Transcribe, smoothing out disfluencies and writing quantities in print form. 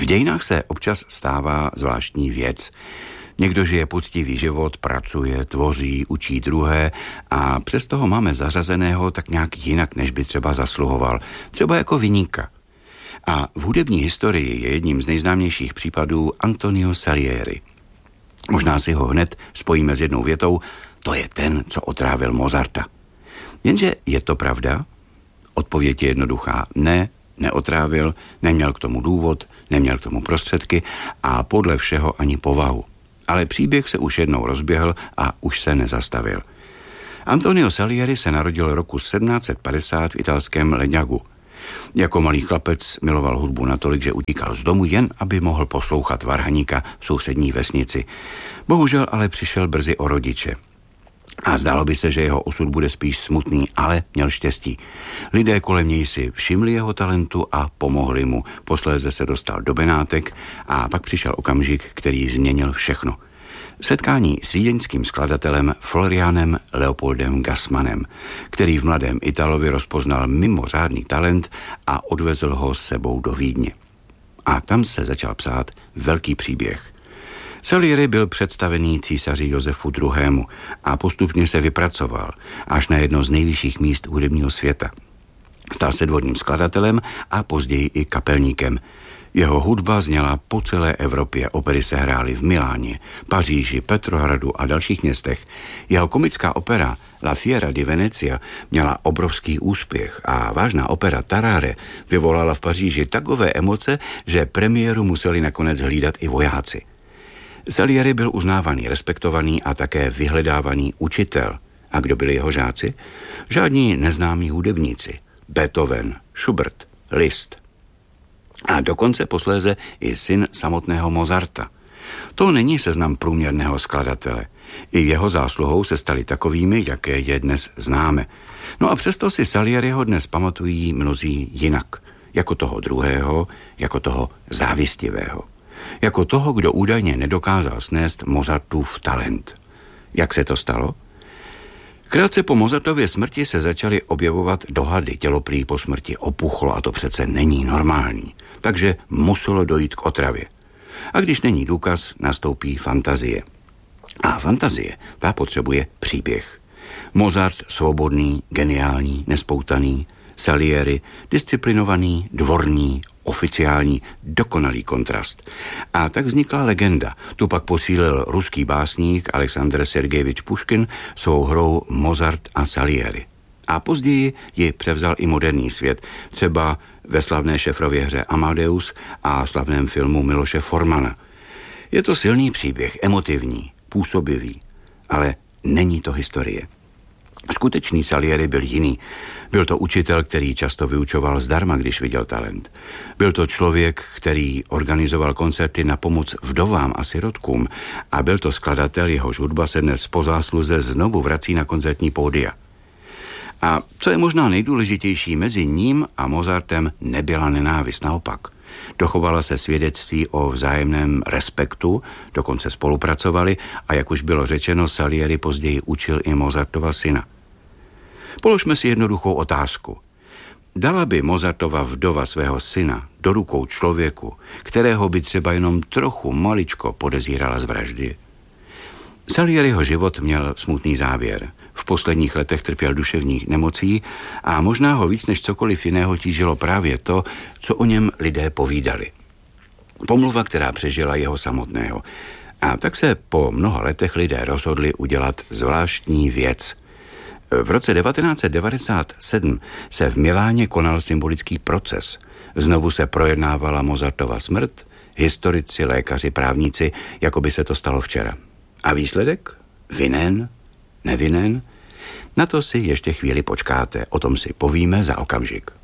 dějinách se občas stává zvláštní věc. Někdo žije poctivý život, pracuje, tvoří, učí druhé a přesto ho máme zařazeného tak nějak jinak, než by třeba zasluhoval. Třeba jako viníka. A v hudební historii je jedním z nejznámějších případů Antonio Salieri. Možná si ho hned spojíme s jednou větou, to je ten, co otrávil Mozarta. Jenže je to pravda? Odpověď je jednoduchá. Ne, neotrávil, neměl k tomu důvod, neměl k tomu prostředky a podle všeho ani povahu. Ale příběh se už jednou rozběhl a už se nezastavil. Antonio Salieri se narodil roku 1750 v italském Legnagu. Jako malý chlapec miloval hudbu natolik, že utíkal z domu jen, aby mohl poslouchat varhaníka v sousední vesnici. Bohužel ale přišel brzy o rodiče. A zdálo by se, že jeho osud bude spíš smutný, ale měl štěstí. Lidé kolem něj si všimli jeho talentu a pomohli mu. Posléze se dostal do Benátek a pak přišel okamžik, který změnil všechno. Setkání s vídeňským skladatelem Florianem Leopoldem Gassmanem, který v mladém Italovi rozpoznal mimořádný talent a odvezl ho s sebou do Vídně. A tam se začal psát velký příběh. Salieri byl představený císaři Josefu II. A postupně se vypracoval až na jedno z nejvyšších míst hudebního světa. Stal se dvorním skladatelem a později i kapelníkem. Jeho hudba zněla po celé Evropě, opery se hrály v Miláně, Paříži, Petrohradu a dalších městech. Jeho komická opera La Fiera di Venezia měla obrovský úspěch a vážná opera Tarare vyvolala v Paříži takové emoce, že premiéru museli nakonec hlídat i vojáci. Salieri byl uznávaný, respektovaný a také vyhledávaný učitel. A kdo byli jeho žáci? Žádní neznámí hudebníci. Beethoven, Schubert, Liszt. A dokonce posléze i syn samotného Mozarta. To není seznam průměrného skladatele. I jeho zásluhou se stali takovými, jaké je dnes známe. No a přesto si Salieriho dnes pamatují mnozí jinak. Jako toho druhého, jako toho závistivého. Jako toho, kdo údajně nedokázal snést Mozartův talent. Jak se to stalo? Krátce po Mozartově smrti se začaly objevovat dohady. Tělo prý po smrti opuchlo a to přece není normální. Takže muselo dojít k otravě. A když není důkaz, nastoupí fantazie. A fantazie, ta potřebuje příběh. Mozart svobodný, geniální, nespoutaný, Salieri disciplinovaný, dvorní, oficiální, dokonalý kontrast. A tak vznikla legenda. Tu pak posílil ruský básník Alexandr Sergejevič Puškin svou hrou Mozart a Salieri. A později ji převzal i moderní svět, třeba ve slavné Šefrově hře Amadeus a slavném filmu Miloše Formana. Je to silný příběh, emotivní, působivý, ale není to historie. Skutečný Salieri byl jiný. Byl to učitel, který často vyučoval zdarma, když viděl talent. Byl to člověk, který organizoval koncerty na pomoc vdovám a sirotkům a byl to skladatel, jehož hudba se dnes po zásluze znovu vrací na koncertní pódia. A co je možná nejdůležitější, mezi ním a Mozartem nebyla nenávist, naopak. Dochovala se svědectví o vzájemném respektu, dokonce spolupracovali a jak už bylo řečeno, Salieri později učil i Mozartova syna. Položme si jednoduchou otázku. Dala by Mozartova vdova svého syna do rukou člověku, kterého by třeba jenom trochu maličko podezírala z vraždy? Salieriho život měl smutný závěr. V posledních letech trpěl duševních nemocí a možná ho víc než cokoliv jiného tížilo právě to, co o něm lidé povídali. Pomluva, která přežila jeho samotného. A tak se po mnoha letech lidé rozhodli udělat zvláštní věc. V roce 1997 se v Miláně konal symbolický proces. Znovu se projednávala Mozartova smrt, historici, lékaři, právníci, jako by se to stalo včera. A výsledek? Vinen? Nevinen? Na to si ještě chvíli počkáte, o tom si povíme za okamžik.